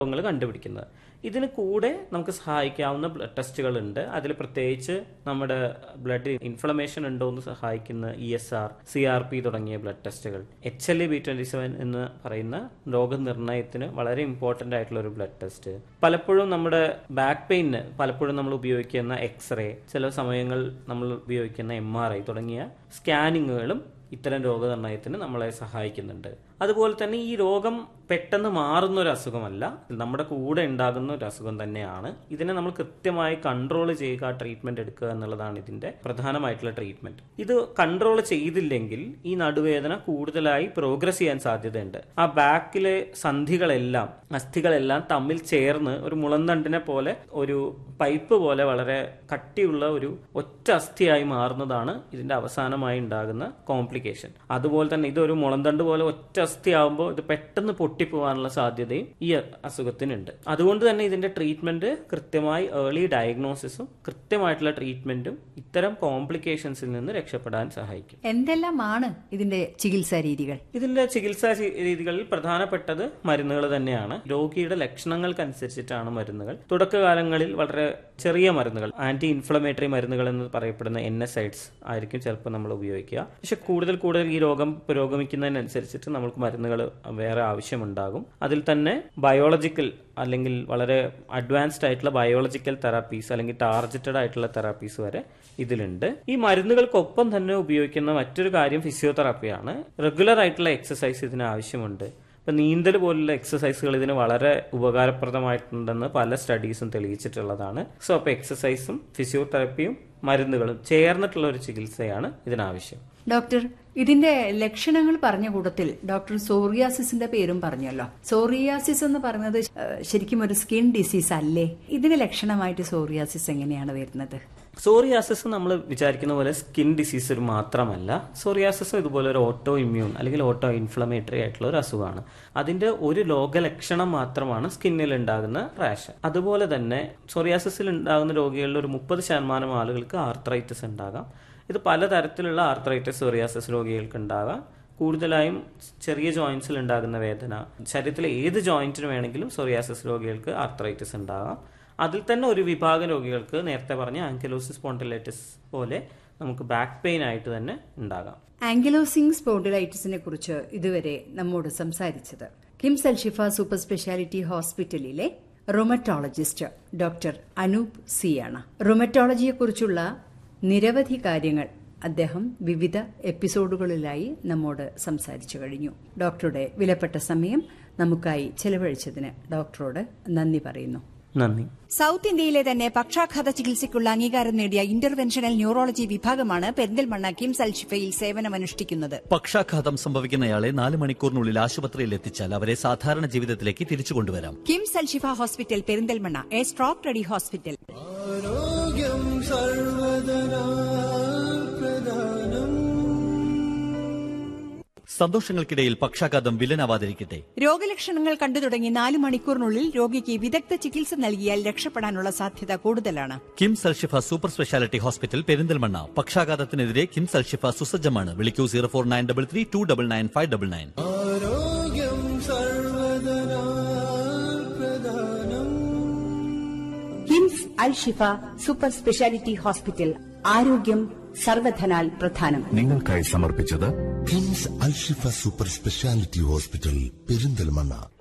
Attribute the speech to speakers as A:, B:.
A: രോഗങ്ങൾ കണ്ടുപിടിക്കുന്നത്. ഇതിന് കൂടെ നമുക്ക് സഹായിക്കാവുന്ന ബ്ലഡ് ടെസ്റ്റുകളുണ്ട്. അതിൽ പ്രത്യേകിച്ച് നമ്മുടെ ബ്ലഡ് ഇൻഫ്ലമേഷൻ ഉണ്ടോ എന്ന് സഹായിക്കുന്ന ESR, CRP തുടങ്ങിയ ബ്ലഡ് ടെസ്റ്റുകൾ, HLA-B27 എന്ന് പറയുന്ന രോഗനിർണയത്തിന് വളരെ ഇമ്പോർട്ടൻ്റ് ആയിട്ടുള്ള ഒരു ബ്ലഡ് ടെസ്റ്റ്, പലപ്പോഴും നമ്മുടെ ബാക്ക് പെയിന് പലപ്പോഴും നമ്മൾ ഉപയോഗിക്കുന്ന എക്സ്റേ, ചില സമയങ്ങൾ നമ്മൾ ഉപയോഗിക്കുന്ന MRI തുടങ്ങിയ സ്കാനിങ്ങുകളും ഇത്തരം രോഗനിർണയത്തിന് നമ്മളെ സഹായിക്കുന്നുണ്ട്. അതുപോലെ തന്നെ ഈ രോഗം പെട്ടെന്ന് മാറുന്ന ഒരു അസുഖമല്ല, നമ്മുടെ കൂടെ ഉണ്ടാകുന്ന ഒരു അസുഖം തന്നെയാണ്. ഇതിനെ നമ്മൾ കൃത്യമായി കൺട്രോൾ ചെയ്യുക, ട്രീറ്റ്മെന്റ് എടുക്കുക എന്നുള്ളതാണ് ഇതിന്റെ പ്രധാനമായിട്ടുള്ള ട്രീറ്റ്മെന്റ്. ഇത് കൺട്രോൾ ചെയ്തില്ലെങ്കിൽ ഈ നടുവേദന കൂടുതലായി പ്രോഗ്രസ് ചെയ്യാൻ സാധ്യതയുണ്ട്. ആ ബാക്കിലെ സന്ധികളെല്ലാം, അസ്ഥികളെല്ലാം തമ്മിൽ ചേർന്ന് ഒരു മുളന്തണ്ടിനെ പോലെ, ഒരു പൈപ്പ് പോലെ വളരെ കട്ടിയുള്ള ഒരു ഒറ്റ അസ്ഥിയായി മാറുന്നതാണ് ഇതിന്റെ അവസാനമായി ഉണ്ടാകുന്ന കോംപ്ലിക്കേഷൻ. അതുപോലെ തന്നെ ഇതൊരു മുളന്തണ്ട് പോലെ ഒറ്റ അസ്ഥിയാവുമ്പോൾ ഇത് പെട്ടെന്ന് പൊട്ടിപ്പോവാനുള്ള സാധ്യതയും ഈ അസുഖത്തിനുണ്ട്. അതുകൊണ്ട് തന്നെ ഇതിന്റെ ട്രീറ്റ്മെന്റ് കൃത്യമായി ഏർലി ഡയഗ്നോസിസും കൃത്യമായിട്ടുള്ള ട്രീറ്റ്മെന്റും ഇത്തരം കോംപ്ലിക്കേഷൻസിൽ നിന്ന് രക്ഷപ്പെടാൻ സഹായിക്കും.
B: എന്തെല്ലാമാണ് ഇതിന്റെ ചികിത്സാ രീതികൾ?
A: ഇതിന്റെ ചികിത്സാ രീതികളിൽ പ്രധാനപ്പെട്ടത് മരുന്നുകൾ തന്നെയാണ്. രോഗിയുടെ ലക്ഷണങ്ങൾക്കനുസരിച്ചിട്ടാണ് മരുന്നുകൾ. തുടക്കകാലങ്ങളിൽ വളരെ ചെറിയ മരുന്നുകൾ, ആന്റി ഇൻഫ്ലമേറ്ററി മരുന്നുകൾ എന്ന് പറയപ്പെടുന്ന NSAIDs ആയിരിക്കും ചിലപ്പോൾ നമ്മൾ ഉപയോഗിക്കുക. പക്ഷെ കൂടുതൽ ഈ രോഗം പുരോഗമിക്കുന്നതിനനുസരിച്ചിട്ട് നമ്മൾക്ക് മരുന്നുകൾ വേറെ ആവശ്യമുണ്ടാകും. അതിൽ തന്നെ ബയോളജിക്കൽ അല്ലെങ്കിൽ വളരെ അഡ്വാൻസ്ഡ് ആയിട്ടുള്ള ബയോളജിക്കൽ തെറാപ്പീസ് അല്ലെങ്കിൽ ടാർഗറ്റഡ് ആയിട്ടുള്ള തെറാപ്പീസ് വരെ ഇതിലുണ്ട്. ഈ മരുന്നുകൾക്കൊപ്പം തന്നെ ഉപയോഗിക്കുന്ന മറ്റൊരു കാര്യം ഫിസിയോതെറാപ്പിയാണ്. റെഗുലർ ആയിട്ടുള്ള എക്സസൈസ് ഇതിന് ആവശ്യമുണ്ട്. ഇപ്പം നീന്തൽ പോലുള്ള എക്സസൈസുകൾ ഇതിന് വളരെ ഉപകാരപ്രദമായിട്ടുണ്ടെന്ന് പല സ്റ്റഡീസും തെളിയിച്ചിട്ടുള്ളതാണ്. സോ അപ്പോൾ എക്സസൈസും ഫിസിയോതെറാപ്പിയും മരുന്നുകളും ചേർന്നിട്ടുള്ള ഒരു ചികിത്സയാണ് ഇതിനാവശ്യം.
B: ഡോക്ടർ, ഇതിന്റെ ലക്ഷണങ്ങൾ പറഞ്ഞ കൂട്ടത്തിൽ ഡോക്ടർ സോറിയാസിസിന്റെ പേരും പറഞ്ഞല്ലോ. സോറിയാസിസ് എന്ന് പറയുന്നത് ശരിക്കും ഒരു സ്കിൻ ഡിസീസ് അല്ലേ? ഇതിന് ലക്ഷണമായിട്ട് സോറിയാസിസ് എങ്ങനെയാണ് വരുന്നത്?
A: സോറിയാസിസ് നമ്മൾ വിചാരിക്കുന്ന പോലെ സ്കിൻ ഡിസീസ് മാത്രമല്ല. സോറിയാസിസ് ഇതുപോലെ ഒരു ഓട്ടോ ഇമ്മ്യൂൺ അല്ലെങ്കിൽ ഓട്ടോ ഇൻഫ്ലമേറ്ററി ആയിട്ടുള്ള ഒരു അസുഖമാണ്. അതിന്റെ ഒരു ലോകലക്ഷണം മാത്രമാണ് സ്കിന്നിൽ ഉണ്ടാകുന്ന റാഷ്. അതുപോലെ തന്നെ സോറിയാസിസിൽ ഉണ്ടാകുന്ന രോഗികളിൽ ഒരു 30% ആളുകൾക്ക് ആർത്രൈറ്റിസ് ഉണ്ടാകാം. ഇത് പലതരത്തിലുള്ള ആർത്രൈറ്റിസ് സോറിയാസിസ് രോഗികൾക്ക് ഉണ്ടാകാം. കൂടുതലായും ചെറിയ ജോയിന്റ്സിൽ ഉണ്ടാകുന്ന വേദന, ശരീരത്തിലെ ഏത് ജോയിന്റിന് വേണമെങ്കിലും സോറിയാസിസ് രോഗികൾക്ക് ആർത്രൈറ്റിസ് ഉണ്ടാകാം. അതിൽ തന്നെ ഒരു വിഭാഗം രോഗികൾക്ക് നേരത്തെ പറഞ്ഞ ആങ്കിലോസിസ് സ്പോണ്ടിലൈറ്റിസ് പോലെ നമുക്ക് ബാക്ക് പെയിൻ ആയിട്ട് തന്നെ ഉണ്ടാകാം.
B: ആങ്കിലോസിംഗ് സ്പോണ്ടിലൈറ്റിസിനെ കുറിച്ച് ഇതുവരെ നമ്മോട് സംസാരിച്ചത് കിംസ് അൽഷിഫ സൂപ്പർ സ്പെഷ്യാലിറ്റി ഹോസ്പിറ്റലിലെ റൊമറ്റോളജിസ്റ്റ് ഡോക്ടർ അനൂപ് സി ആണ്. റൊമറ്റോളജിയെക്കുറിച്ചുള്ള നിരവധി കാര്യങ്ങൾ അദ്ദേഹം വിവിധ എപ്പിസോഡുകളിലായി നമ്മോട് സംസാരിച്ചു കഴിഞ്ഞു. ഡോക്ടറുടെ വിലപ്പെട്ട സമയം നമുക്കായി ചെലവഴിച്ചതിന് ഡോക്ടറോട് നന്ദി പറയുന്നു.
A: നന്ദി.
C: സൌത്ത് ഇന്ത്യയിലെ തന്നെ പക്ഷാഘാത ചികിത്സയ്ക്കുള്ള അംഗീകാരം നേടിയ ഇന്റർവെൻഷണൽ ന്യൂറോളജി വിഭാഗമാണ് പെരിന്തൽമണ്ണ കിംസ് അൽഷിഫയിൽ സേവനമനുഷ്ഠിക്കുന്നത്.
D: പക്ഷാഘാതം സംഭവിക്കുന്നയാളെ 4 മണിക്കൂറിനുള്ളിൽ ആശുപത്രിയിൽ എത്തിച്ചാൽ അവരെ സാധാരണ ജീവിതത്തിലേക്ക് തിരിച്ചു കൊണ്ടുവരാം.
C: KIMS Alshifa hospital Perinthalmanna, A stroke ready hospital.
D: സന്തോഷങ്ങൾക്കിടയിൽ പക്ഷാഘാതം വില്ലനാവാതിരിക്കട്ടെ.
C: രോഗലക്ഷണങ്ങൾ കണ്ടു തുടങ്ങി 4 മണിക്കൂറിനുള്ളിൽ രോഗിക്ക് വിദഗ്ധ ചികിത്സ നൽകിയാൽ രക്ഷപ്പെടാനുള്ള സാധ്യത കൂടുതലാണ്.
D: KIMS Alshifa super speciality hospital Perinthalmanna. പക്ഷാഘാതത്തിനെതിരെ KIMS Alshifa സുസജ്ജമാണ്. വിളിക്കൂ 04933 299 599.
E: KIMS Alshifa super speciality hospital, ആരോഗ്യം സർവധനാൽ പ്രധാനം.
F: നിങ്ങൾക്കായി സമർപ്പിച്ചത് KIMS Alshifa super speciality hospital Perinthalmanna.